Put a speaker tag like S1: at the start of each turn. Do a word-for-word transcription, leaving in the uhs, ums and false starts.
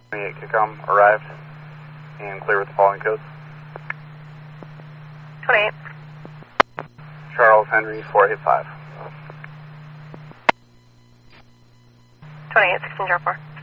S1: twenty-eight Kickomm arrived and clear with the following codes.
S2: twenty-eight.
S1: Charles Henry four eight five.
S2: twenty-eight, sixteen, four.